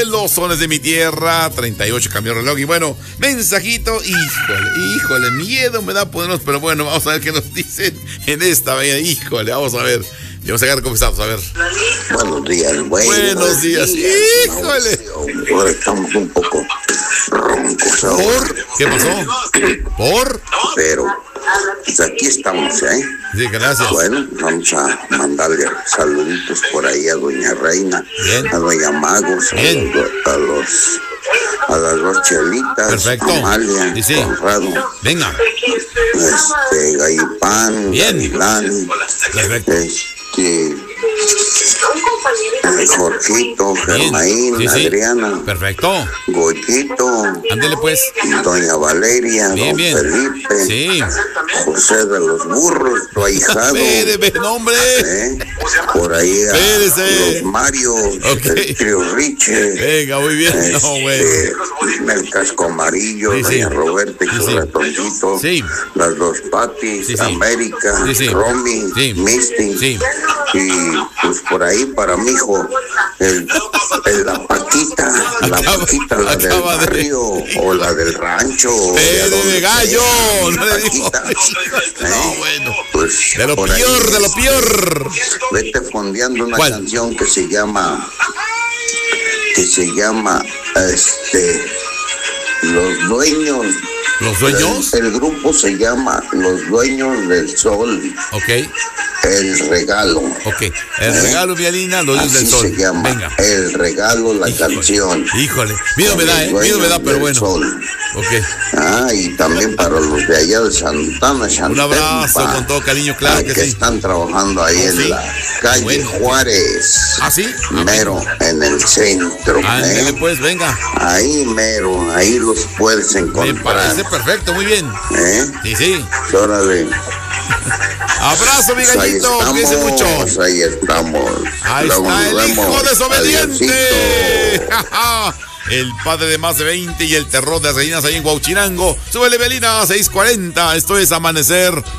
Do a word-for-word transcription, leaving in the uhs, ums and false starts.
Los sones de mi tierra, treinta y ocho cambió el reloj. Y bueno, mensajito, híjole, híjole, miedo me da ponernos, pero bueno, vamos a ver qué nos dicen en esta bella, híjole, vamos a ver. Vamos a quedar confesados, a ver. Buenos días, güey. Buenos días, híjole. Ahora estamos un poco roncos ahora. ¿Por? ¿Qué pasó? ¿Por? Pero, pues aquí estamos, ¿eh? Sí, gracias. Bueno, vamos a mandarle saluditos por ahí a doña Reina, bien, a doña Magos, bien, a los, a las dos chelitas, perfecto, Amalia, sí, sí, Conrado, venga, este, Gallipán, bien, Gavilán, perfecto, este, Jorgito, Germaín, sí, sí, Adriana, perfecto, Goyito, ándele pues, doña Valeria, bien, don bien, Felipe, sí, José de los Burros, tu ahijado, espérese, nombre, ¿eh? Por ahí a espérese, los Mario, okay, el trío Riche, venga, muy bien, este, no, bueno, el casco amarillo, sí, doña sí, Roberta y sí, su sí, ratoncito, sí, las dos Patis, sí, sí, América, sí, sí, Romy, sí, Misty, sí, y pues por ahí para mi hijo, el, el, la Paquita, la acaba, Paquita, la del barrio, de... o la del rancho, de, de gallo, sea, no le digo, ¿eh? No, bueno, pues de lo peor, ahí, de lo peor. Vete fondeando una ¿cuál? Canción que se llama, que se llama, este, Los Dueños. ¿Los Dueños? El, el grupo se llama Los Dueños del Sol. Ok. El Regalo. Ok, El ¿Eh? Regalo, Vialina, Los Dueños del Sol. Se llama. Venga. El Regalo, la híjole, canción. Híjole, miedo me da, eh, miedo me da, pero bueno. Sol. Ok. Ah, y también para los de allá de Santana, Santana. Un abrazo con todo cariño, claro que, que sí. están trabajando ahí oh, en sí, la calle bueno, Juárez. ¿Ah, sí? Mero, ah, en el centro. Ándale, ¿eh? Pues, venga. Ahí, mero, ahí los puedes encontrar. Me parece perfecto, muy bien. ¿Eh? Sí, sí. Órale. Abrazo, mi gallito, cuídense mucho. Ahí estamos. Ahí Luego está el vemos. hijo desobediente. Adiosito. El padre de más de veinte y el terror de las gallinas ahí en Huauchinango. Súbele, Belina, seis cuarenta. Esto es Amanecer